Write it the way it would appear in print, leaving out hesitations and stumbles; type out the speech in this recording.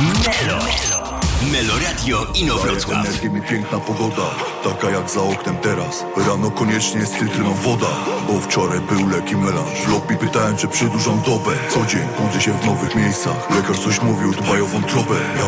Melo Radio Inowrocław. Energię mi piękna pogoda, taka jak za oknem teraz. Rano koniecznie z cytryną woda, bo wczoraj był leki melanż. W lobby pytałem, czy przedłużam dobę. Co dzień budzę się w nowych miejscach. Lekarz coś mówił, dbaj o wątrobę.